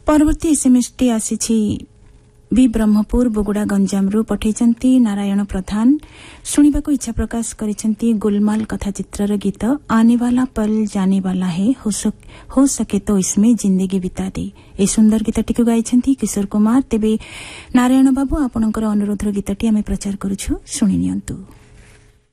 परवर्ती SMS T आसी B Brahmapur बोगुड़ा गंजामरू पठेइचंती Narayan प्रधान शुणिबा को इच्छा प्रकाश करिसंती गुलमाल कथा चित्रर गीत आने वाला पल जाने वाला है हो सके तो इसमें जिंदगी बिता दे। ए सुंदर गीतटी गाइछंती किशोर कुमार। तेबे नारायण बाबू आपणकर अनुरोधर गीतटी आमे प्रचार करूछु, शुणी नियंतु।